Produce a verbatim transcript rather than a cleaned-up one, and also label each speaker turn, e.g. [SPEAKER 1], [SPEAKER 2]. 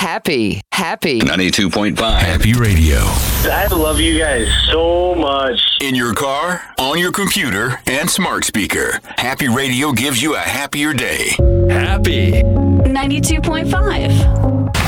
[SPEAKER 1] Happy, happy.
[SPEAKER 2] ninety-two point five Happy Radio.
[SPEAKER 3] I love you guys so much.
[SPEAKER 2] In your car, on your computer, and smart speaker. Happy Radio gives you a happier day. Happy.
[SPEAKER 4] ninety-two point five